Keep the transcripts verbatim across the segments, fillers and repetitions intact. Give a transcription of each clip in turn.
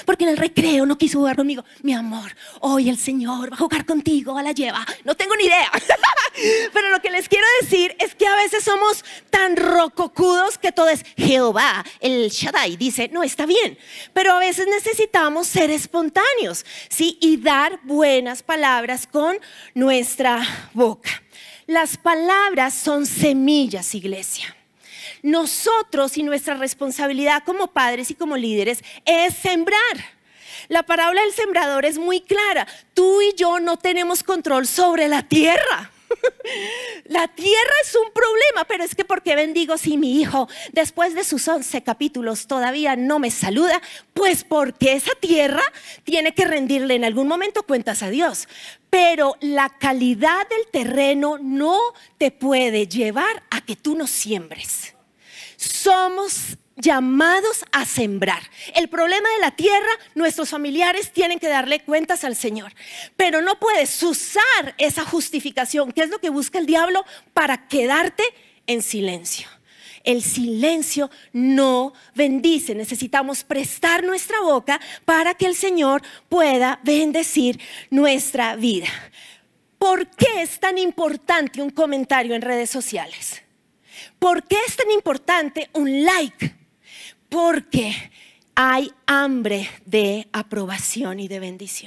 porque en el recreo no quiso jugar conmigo. Mi amor, hoy el Señor va a jugar contigo a la lleva. No tengo ni idea. Pero lo que les quiero decir es que a veces somos tan rococudos que todo es Jehová, el Shaddai, dice, no, está bien. Pero a veces necesitamos ser espontáneos, ¿sí? Y dar buenas palabras con nuestra boca. Las palabras son semillas, iglesia. Nosotros y nuestra responsabilidad como padres y como líderes es sembrar. La parábola del sembrador es muy clara. Tú y yo no tenemos control sobre la tierra. La tierra es un problema, pero es que ¿por qué bendigo si mi hijo después de sus once capítulos todavía no me saluda? Pues porque esa tierra tiene que rendirle en algún momento cuentas a Dios. Pero la calidad del terreno no te puede llevar a que tú no siembres. Somos llamados a sembrar. El problema de la tierra, nuestros familiares tienen que darle cuentas al Señor, pero no puedes usar esa justificación, que es lo que busca el diablo, para quedarte en silencio. El silencio no bendice. Necesitamos prestar nuestra boca para que el Señor pueda bendecir nuestra vida. ¿Por qué es tan importante un comentario en redes sociales? ¿Por qué es tan importante un like? Porque hay hambre de aprobación y de bendición.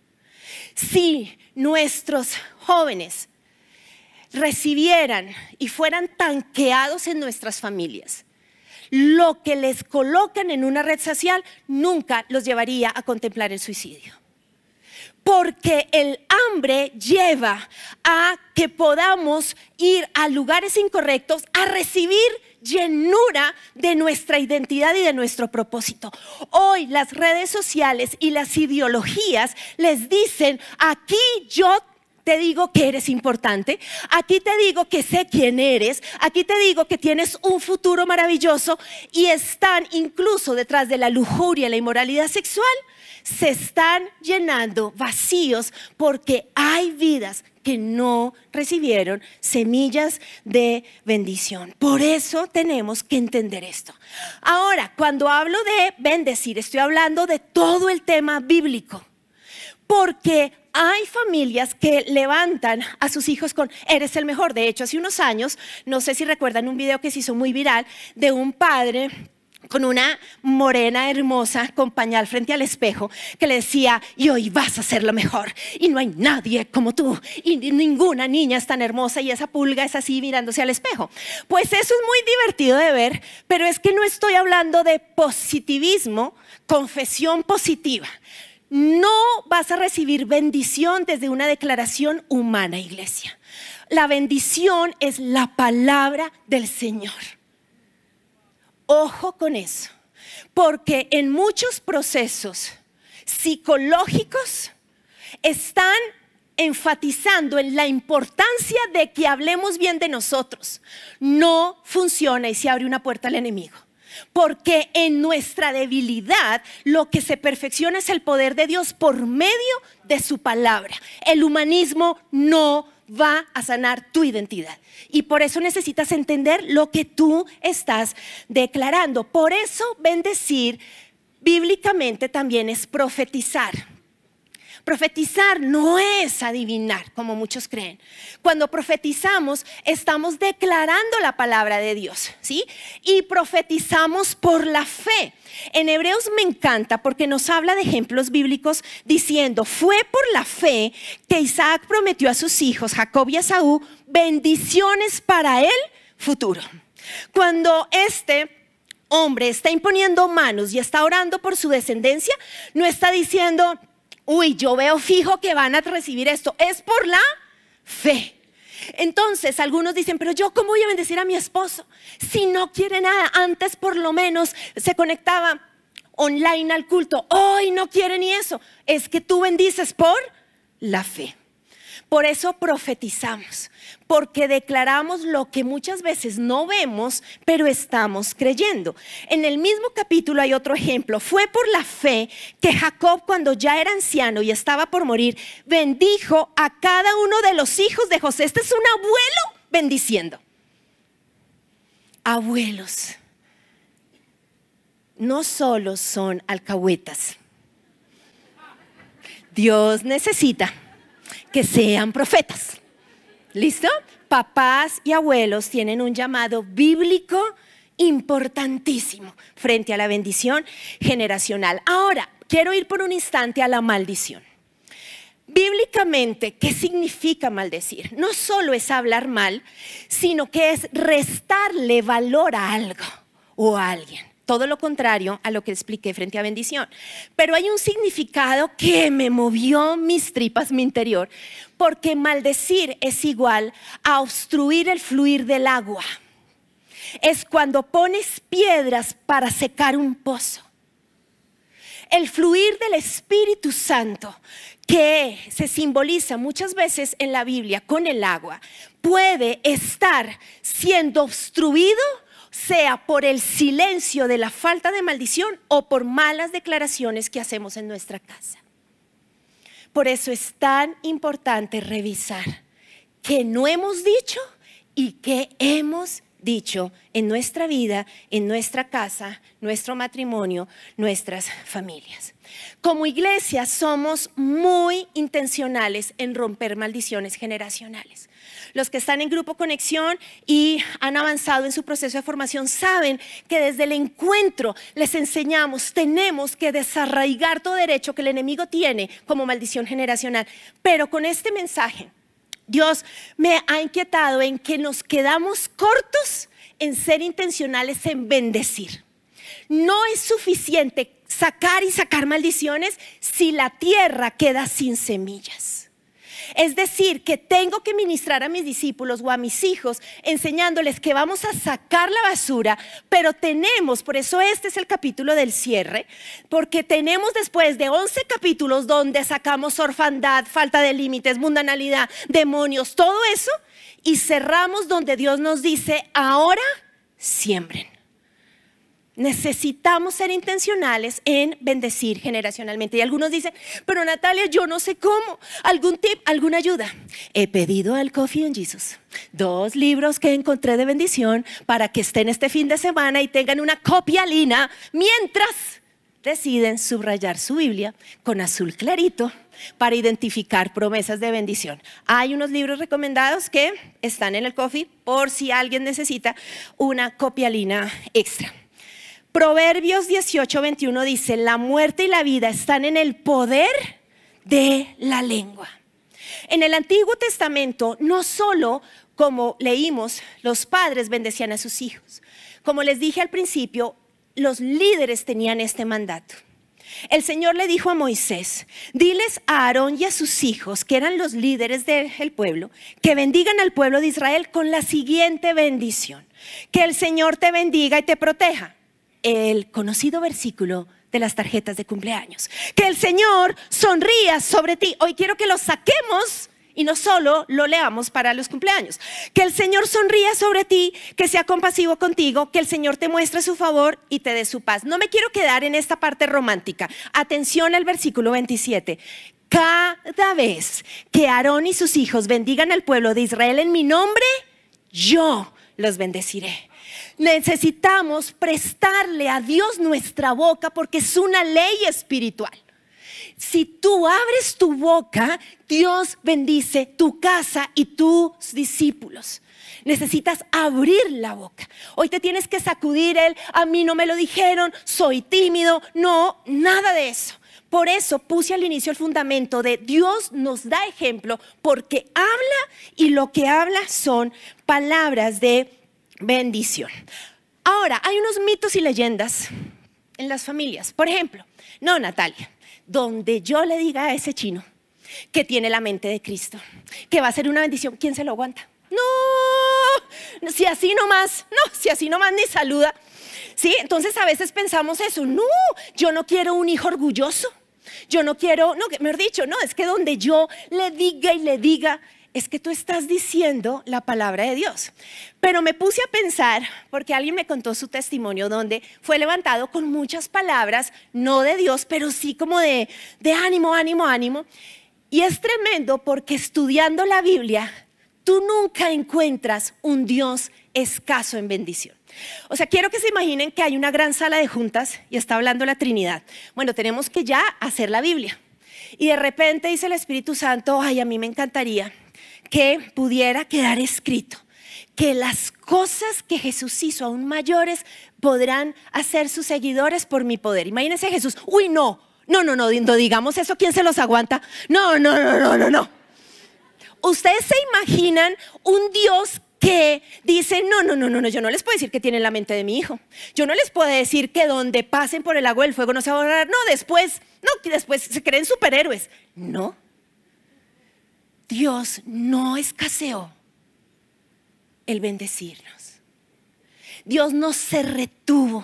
Si nuestros jóvenes recibieran y fueran tanqueados en nuestras familias, lo que les colocan en una red social nunca los llevaría a contemplar el suicidio. Porque el hambre lleva a que podamos ir a lugares incorrectos a recibir llenura de nuestra identidad y de nuestro propósito. Hoy las redes sociales y las ideologías les dicen: aquí yo te digo que eres importante, aquí te digo que sé quién eres, aquí te digo que tienes un futuro maravilloso, y están incluso detrás de la lujuria y la inmoralidad sexual. Se están llenando vacíos porque hay vidas que no recibieron semillas de bendición. Por eso tenemos que entender esto. Ahora, cuando hablo de bendecir, estoy hablando de todo el tema bíblico. Porque hay familias que levantan a sus hijos con eres el mejor. De hecho, hace unos años, no sé si recuerdan un video que se hizo muy viral de un padre con una morena hermosa con pañal frente al espejo que le decía: y hoy vas a ser lo mejor y no hay nadie como tú y ninguna niña es tan hermosa, y esa pulga es así mirándose al espejo. Pues eso es muy divertido de ver, pero es que no estoy hablando de positivismo, confesión positiva. No vas a recibir bendición desde una declaración humana, iglesia. La bendición es la palabra del Señor. Ojo con eso, porque en muchos procesos psicológicos están enfatizando en la importancia de que hablemos bien de nosotros. No funciona y se abre una puerta al enemigo. Porque en nuestra debilidad lo que se perfecciona es el poder de Dios por medio de su palabra. El humanismo no va a sanar tu identidad, y por eso necesitas entender lo que tú estás declarando. Por eso bendecir bíblicamente también es profetizar. Profetizar no es adivinar, como muchos creen. Cuando profetizamos, estamos declarando la palabra de Dios, ¿sí? Y profetizamos por la fe. En Hebreos me encanta porque nos habla de ejemplos bíblicos diciendo: fue por la fe que Isaac prometió a sus hijos, Jacob y Esaú, bendiciones para el futuro. Cuando este hombre está imponiendo manos y está orando por su descendencia, no está diciendo: uy, yo veo fijo que van a recibir esto. Es por la fe. Entonces algunos dicen: pero yo, ¿cómo voy a bendecir a mi esposo si no quiere nada? Antes por lo menos se conectaba online al culto. Hoy no quiere ni eso. Es que tú bendices por la fe. Por eso profetizamos, porque declaramos lo que muchas veces no vemos, pero estamos creyendo. En el mismo capítulo hay otro ejemplo. Fue por la fe que Jacob, cuando ya era anciano y estaba por morir, bendijo a cada uno de los hijos de José. Este es un abuelo bendiciendo. Abuelos no solo son alcahuetas, Dios necesita que sean profetas. ¿Listo? Papás y abuelos tienen un llamado bíblico importantísimo frente a la bendición generacional. Ahora, quiero ir por un instante a la maldición. Bíblicamente, ¿qué significa maldecir? No solo es hablar mal, sino que es restarle valor a algo o a alguien. Todo lo contrario a lo que expliqué frente a bendición. Pero hay un significado que me movió mis tripas, mi interior, porque maldecir es igual a obstruir el fluir del agua. Es cuando pones piedras para secar un pozo. El fluir del Espíritu Santo, que se simboliza muchas veces en la Biblia con el agua, puede estar siendo obstruido, sea por el silencio de la falta de maldición o por malas declaraciones que hacemos en nuestra casa. Por eso es tan importante revisar qué no hemos dicho y qué hemos dicho en nuestra vida, en nuestra casa, nuestro matrimonio, nuestras familias. Como iglesia somos muy intencionales en romper maldiciones generacionales. Los que están en Grupo Conexión y han avanzado en su proceso de formación saben que desde el encuentro les enseñamos, tenemos que desarraigar todo derecho que el enemigo tiene como maldición generacional. Pero con este mensaje, Dios me ha inquietado en que nos quedamos cortos en ser intencionales en bendecir. No es suficiente sacar y sacar maldiciones si la tierra queda sin semillas. Es decir, que tengo que ministrar a mis discípulos o a mis hijos enseñándoles que vamos a sacar la basura, pero tenemos, por eso este es el capítulo del cierre, porque tenemos después de once capítulos donde sacamos orfandad, falta de límites, mundanalidad, demonios, todo eso, y cerramos donde Dios nos dice, ahora siembren. Necesitamos ser intencionales en bendecir generacionalmente. Y algunos dicen, pero Natalia, yo no sé cómo. ¿Algún tip, alguna ayuda? He pedido al Coffee and Jesus dos libros que encontré de bendición para que estén este fin de semana y tengan una copia lina mientras deciden subrayar su Biblia con azul clarito para identificar promesas de bendición. Hay unos libros recomendados que están en el Coffee por si alguien necesita una copia lina extra. Proverbios dieciocho veintiuno dice, la muerte y la vida están en el poder de la lengua. En el Antiguo Testamento, no solo como leímos, los padres bendecían a sus hijos. Como les dije al principio, los líderes tenían este mandato. El Señor le dijo a Moisés, diles a Aarón y a sus hijos, que eran los líderes del pueblo, que bendigan al pueblo de Israel con la siguiente bendición. Que el Señor te bendiga y te proteja. El conocido versículo de las tarjetas de cumpleaños. Que el Señor sonría sobre ti. Hoy quiero que lo saquemos y no solo lo leamos para los cumpleaños. Que el Señor sonría sobre ti, que sea compasivo contigo, que el Señor te muestre su favor y te dé su paz. No me quiero quedar en esta parte romántica. Atención al versículo veintisiete. Cada vez que Aarón y sus hijos bendigan al pueblo de Israel en mi nombre, yo los bendeciré. Necesitamos prestarle a Dios nuestra boca porque es una ley espiritual. Si tú abres tu boca, Dios bendice tu casa y tus discípulos. Necesitas abrir la boca. Hoy te tienes que sacudir el, a mí no me lo dijeron, soy tímido. No, nada de eso. Por eso puse al inicio el fundamento de Dios nos da ejemplo porque habla y lo que habla son palabras de bendición. Ahora, hay unos mitos y leyendas en las familias. Por ejemplo, no, Natalia, donde yo le diga a ese chino que tiene la mente de Cristo, que va a ser una bendición, ¿quién se lo aguanta? No, si así nomás, no, si así nomás ni saluda. Sí, entonces a veces pensamos eso, no, yo no quiero un hijo orgulloso, yo no quiero, no, mejor dicho, no, es que donde yo le diga y le diga, es que tú estás diciendo la palabra de Dios. Pero me puse a pensar, porque alguien me contó su testimonio donde fue levantado con muchas palabras, no de Dios, pero sí como de, de ánimo, ánimo, ánimo. Y es tremendo porque estudiando la Biblia, tú nunca encuentras un Dios escaso en bendición. O sea, quiero que se imaginen que hay una gran sala de juntas y está hablando la Trinidad. Bueno, tenemos que ya hacer la Biblia. Y de repente dice el Espíritu Santo, ay, a mí me encantaría que pudiera quedar escrito que las cosas que Jesús hizo aún mayores podrán hacer sus seguidores por mi poder. Imagínense Jesús, uy, no, no, no, no, no digamos eso, ¿quién se los aguanta? No, no, no, no, no, no. Ustedes se imaginan un Dios que dice, no, no, no, no, no, yo no les puedo decir que tienen la mente de mi hijo. Yo no les puedo decir que donde pasen por el agua del fuego no se van a ahogar. No, después, no, que después se creen superhéroes. No. Dios no escaseó el bendecirnos. Dios no se retuvo.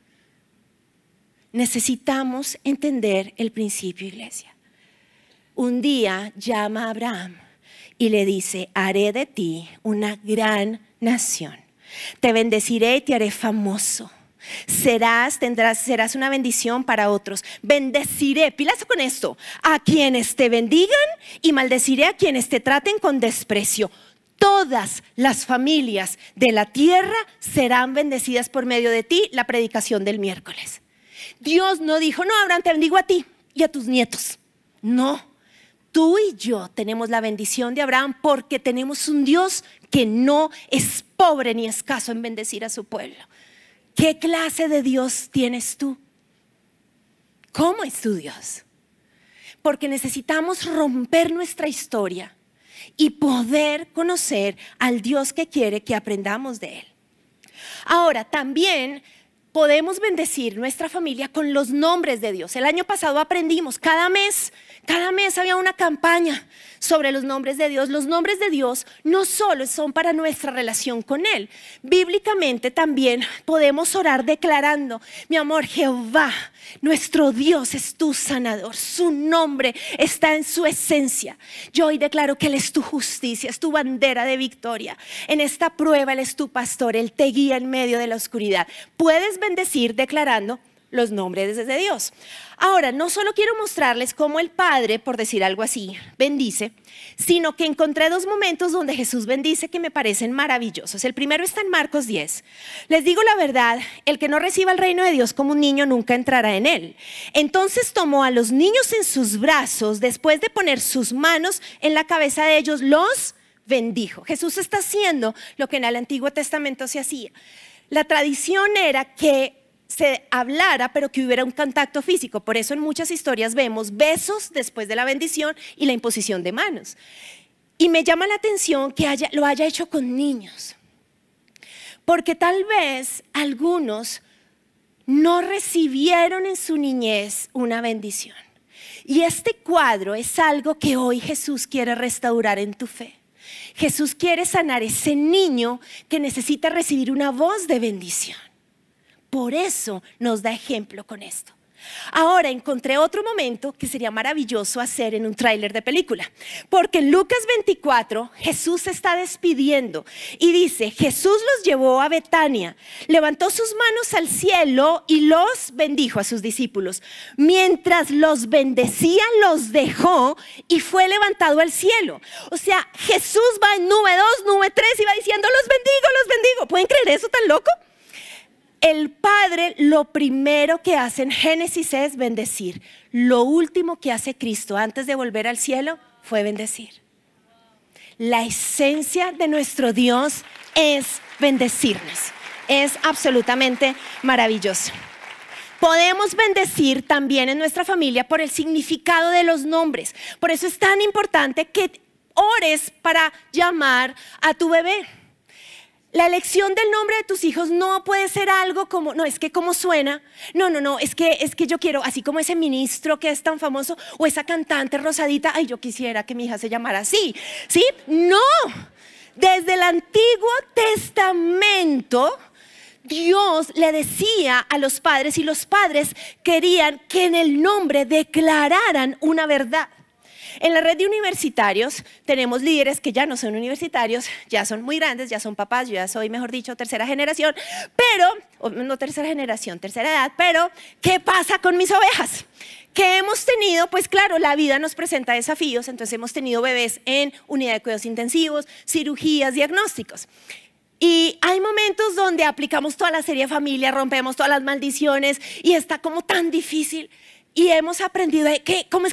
Necesitamos entender el principio, iglesia. Un día llama a Abraham y le dice, haré de ti una gran nación. Te bendeciré y te haré famoso. Serás, tendrás, serás una bendición para otros. Bendeciré, pilas con esto, a quienes te bendigan y maldeciré a quienes te traten con desprecio. Todas las familias de la tierra serán bendecidas por medio de ti. La predicación del miércoles. Dios no dijo, no, Abraham, te bendigo a ti y a tus nietos. No. Tú y yo tenemos la bendición de Abraham porque tenemos un Dios que no es pobre ni escaso en bendecir a su pueblo. ¿Qué clase de Dios tienes tú? ¿Cómo es tu Dios? Porque necesitamos romper nuestra historia y poder conocer al Dios que quiere que aprendamos de Él. Ahora, también podemos bendecir nuestra familia con los nombres de Dios. El año pasado aprendimos, cada mes, cada mes había una campaña sobre los nombres de Dios. Los nombres de Dios no solo son para nuestra relación con Él. Bíblicamente también podemos orar declarando, mi amor, Jehová, nuestro Dios es tu sanador. Su nombre está en su esencia. Yo hoy declaro que Él es tu justicia, es tu bandera de victoria. En esta prueba Él es tu pastor, Él te guía en medio de la oscuridad. Puedes bendecir declarando los nombres de Dios. Ahora, no solo quiero mostrarles cómo el Padre, por decir algo así, bendice, sino que encontré dos momentos donde Jesús bendice que me parecen maravillosos. El primero está en Marcos diez. Les digo la verdad, el que no reciba el reino de Dios como un niño nunca entrará en él. Entonces tomó a los niños en sus brazos, después de poner sus manos en la cabeza de ellos, los bendijo. Jesús está haciendo lo que en el Antiguo Testamento se hacía. La tradición era que se hablara, pero que hubiera un contacto físico. Por eso en muchas historias vemos besos después de la bendición y la imposición de manos. Y me llama la atención que haya, lo haya hecho con niños. Porque tal vez algunos no recibieron en su niñez una bendición. Y este cuadro es algo que hoy Jesús quiere restaurar en tu fe. Jesús quiere sanar ese niño que necesita recibir una voz de bendición. Por eso nos da ejemplo con esto. Ahora encontré otro momento que sería maravilloso hacer en un tráiler de película. Porque en Lucas veinticuatro Jesús se está despidiendo y dice, Jesús los llevó a Betania, levantó sus manos al cielo y los bendijo a sus discípulos. Mientras los bendecía, los dejó y fue levantado al cielo. O sea, Jesús va en nube dos, nube tres y va diciendo, los bendigo, los bendigo. ¿Pueden creer eso tan loco? El Padre lo primero que hace en Génesis es bendecir. Lo último que hace Cristo antes de volver al cielo fue bendecir. La esencia de nuestro Dios es bendecirnos. Es absolutamente maravilloso. Podemos bendecir también en nuestra familia por el significado de los nombres. Por eso es tan importante que ores para llamar a tu bebé. La elección del nombre de tus hijos no puede ser algo como, no, es que cómo suena, no, no, no, es que, es que yo quiero, así como ese ministro que es tan famoso o esa cantante rosadita, ay, yo quisiera que mi hija se llamara así, ¿sí? No, desde el Antiguo Testamento Dios le decía a los padres y los padres querían que en el nombre declararan una verdad. En la red de universitarios tenemos líderes que ya no son universitarios, ya son muy grandes, ya son papás, yo ya soy, mejor dicho, tercera generación, pero, no tercera generación, tercera edad, pero ¿qué pasa con mis ovejas? ¿Qué hemos tenido? Pues claro, la vida nos presenta desafíos, entonces hemos tenido bebés en unidad de cuidados intensivos, cirugías, diagnósticos. Y hay momentos donde aplicamos toda la serie de familia, rompemos todas las maldiciones y está como tan difícil. Y hemos aprendido, ¿qué? ¿Cómo es